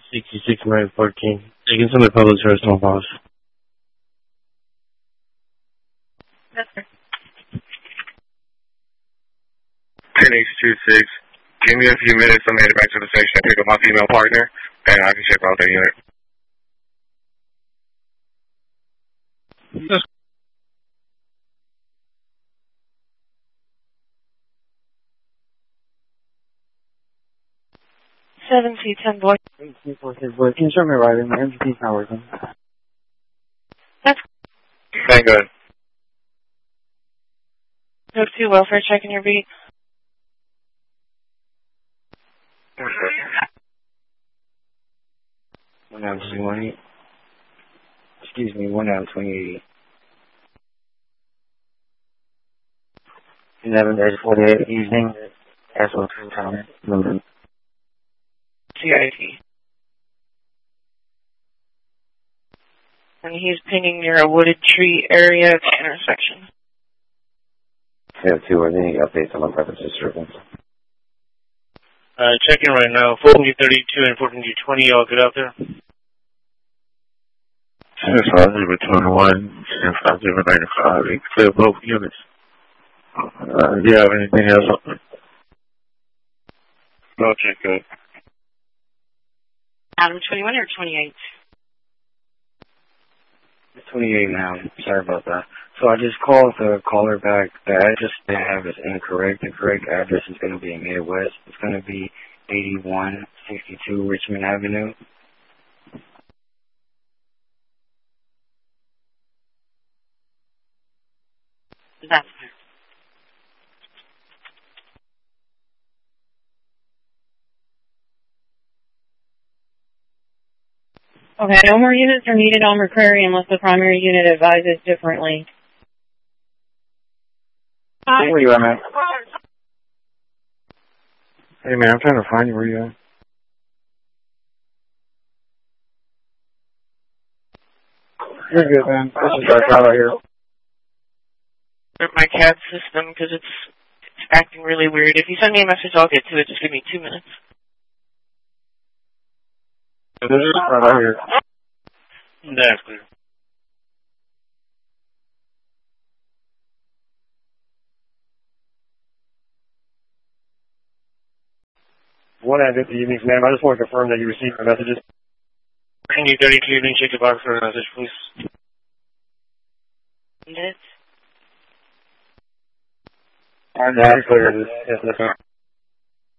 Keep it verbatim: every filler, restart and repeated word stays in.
sixty-six nine fourteen. Taking some of the public service on pause. That's fair. ten H two six. Give me a few minutes. I'm headed back to the station to pick up my female partner, and I can check out that unit. Yes. seven C ten boy. eight two four six boy. Can you show me right in? My M G P's not working. That's Thank God. Code two welfare checking your beat. One out twenty. Excuse me, one out twenty eight. Eleven days forty eight evening. S O two time. Number. C I T. And he's pinging near a wooded tree area at the intersection. Yeah, two. Are there any updates on my purpose disturbance? Uh, checking right now. fourteen thirty-two and fourteen twenty, y'all get out there. six five zero twenty-one and five zero ninety-five. Clear both units. Uh, do you have anything else? No, check good. Adam twenty-one or twenty-eight? twenty-eight now. Sorry about that. So I just called the caller back. The address they have is incorrect. The correct address is going to be in Midwest. It's going to be eighty-one sixty-two Richmond Avenue. That's fair. Okay, no more units are needed on McCrary unless the primary unit advises differently. Where you at, man? Hey, man, I'm trying to find you. Where you at? You're good, man. This is Dark out here. My C A D system, because it's, it's acting really weird. If you send me a message, I'll get to it. Just give me two minutes. This is right out here. That's clear. One at fifty evenings, ma'am. I just want to confirm that you received my messages. fourteen thirty-two, you didn't check the box for a message, please. Minutes? I'm not clear. Yes, that's